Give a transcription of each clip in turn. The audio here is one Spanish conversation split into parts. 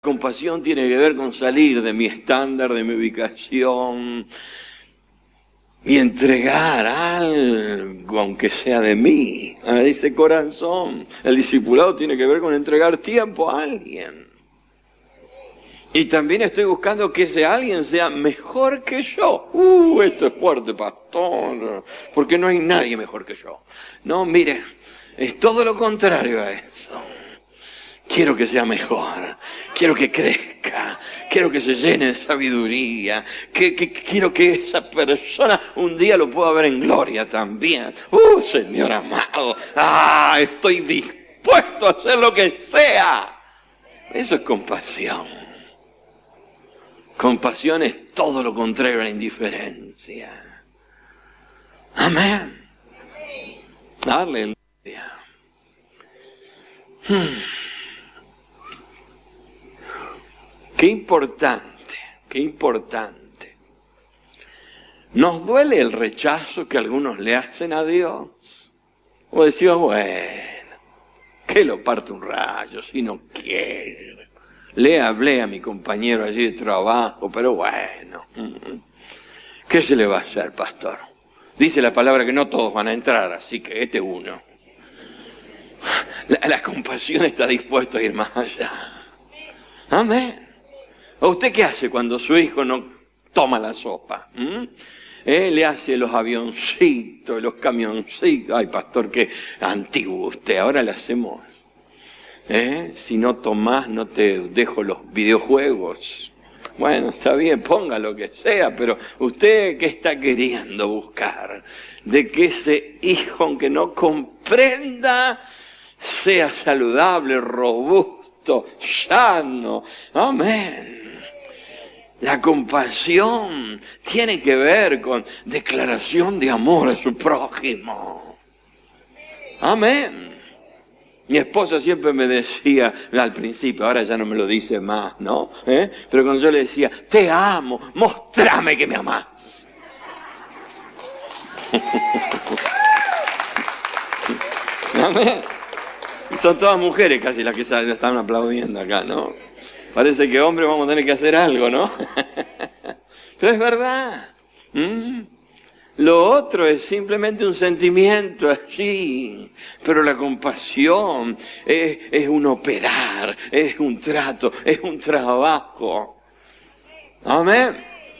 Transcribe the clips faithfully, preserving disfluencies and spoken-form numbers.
Compasión tiene que ver con salir de mi estándar, de mi ubicación y entregar algo, aunque sea de mí, a ese corazón. El discipulado tiene que ver con entregar tiempo a alguien. Y también estoy buscando que ese alguien sea mejor que yo. Uh, esto es fuerte, pastor, porque no hay nadie mejor que yo. No, mire, es todo lo contrario a eso. Quiero que sea mejor, quiero que crezca, quiero que se llene de sabiduría, que, que quiero que esa persona un día lo pueda ver en gloria también. ¡Uh, Señor amado! ¡Ah, estoy dispuesto a hacer lo que sea! Eso es compasión. Compasión es todo lo contrario a la indiferencia. Amén. Aleluya. Hmm. Qué importante, qué importante. ¿Nos duele el rechazo que algunos le hacen a Dios? O decimos, bueno, que lo parte un rayo si no quiere. Le hablé a mi compañero allí de trabajo, pero bueno, ¿qué se le va a hacer, pastor? Dice la palabra que no todos van a entrar, así que este uno. La, la compasión está dispuesta a ir más allá. Amén. ¿O usted qué hace cuando su hijo no toma la sopa? ¿Mm? ¿Eh? Le hace los avioncitos, los camioncitos. Ay, pastor, qué antiguo usted. Ahora le hacemos. ¿Eh? Si no tomás, no te dejo los videojuegos. Bueno, está bien, ponga lo que sea, pero usted, ¿qué está queriendo buscar? De que ese hijo, aunque no comprenda, sea saludable, robusto, sano. Amén. La compasión tiene que ver con declaración de amor a su prójimo. Amén. Mi esposa siempre me decía, al principio, ahora ya no me lo dice más, ¿no? ¿Eh? Pero cuando yo le decía, te amo, mostrame que me amás. Amén. Son todas mujeres casi las que están aplaudiendo acá, ¿no? Parece que hombres vamos a tener que hacer algo, ¿no? Pero es verdad. ¿Mm? Lo otro es simplemente un sentimiento allí. Pero la compasión es, es un operar, es un trato, es un trabajo. Amén.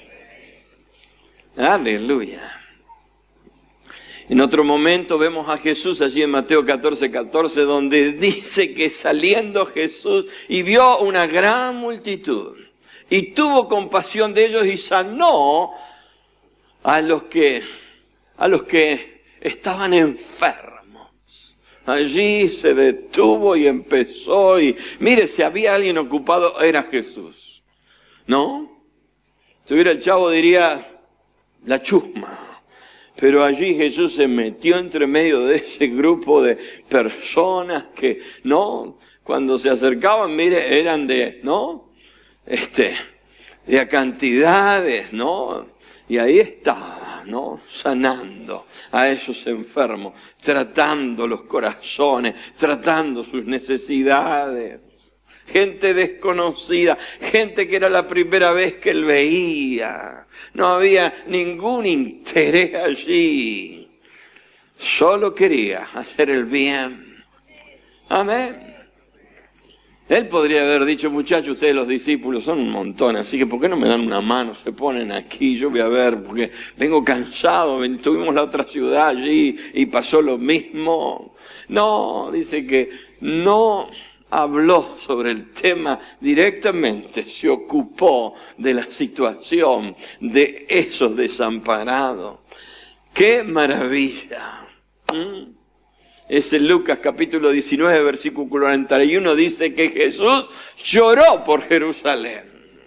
Aleluya. En otro momento vemos a Jesús allí en Mateo catorce, catorce, donde dice que saliendo Jesús y vio una gran multitud y tuvo compasión de ellos y sanó a los que, a los que estaban enfermos. Allí se detuvo y empezó y mire, si había alguien ocupado era Jesús. ¿No? Si hubiera el chavo diría la chusma. Pero allí Jesús se metió entre medio de ese grupo de personas que, ¿no? Cuando se acercaban, mire, eran de, ¿no? Este, de cantidades, ¿no? Y ahí estaba, ¿no? Sanando a esos enfermos, tratando los corazones, tratando sus necesidades. Gente desconocida, gente que era la primera vez que él veía. No había ningún interés allí. Solo quería hacer el bien. Amén. Él podría haber dicho, muchachos, ustedes los discípulos son un montón, así que ¿por qué no me dan una mano? Se ponen aquí, yo voy a ver, porque vengo cansado, estuvimos la otra ciudad allí y pasó lo mismo. No, dice que no habló sobre el tema directamente, se ocupó de la situación de esos desamparados. ¡Qué maravilla! ¿Mm? Es en Lucas capítulo diecinueve, versículo cuarenta y uno, dice que Jesús lloró por Jerusalén.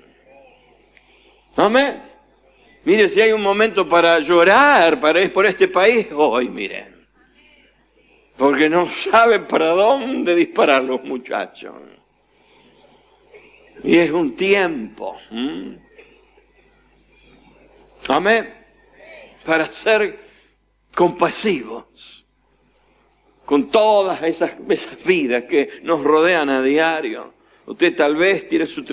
Amén. Mire, si hay un momento para llorar para, por este país, hoy, miren. Porque no saben para dónde disparar los muchachos. Y es un tiempo. ¿Mm? Amén. Para ser compasivos con todas esas, esas vidas que nos rodean a diario. Usted tal vez tiene su